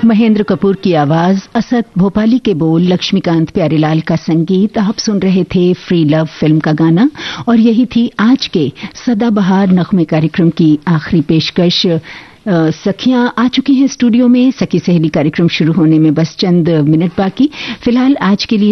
महेंद्र कपूर की आवाज, असद भोपाली के बोल, लक्ष्मीकांत प्यारेलाल का संगीत। आप सुन रहे थे फ्री लव फिल्म का गाना और यही थी आज के सदाबहार नगमे कार्यक्रम की आखिरी पेशकश। सखियां आ चुकी हैं स्टूडियो में। सखी सहेली कार्यक्रम शुरू होने में बस चंद मिनट बाकी। फिलहाल आज के लिए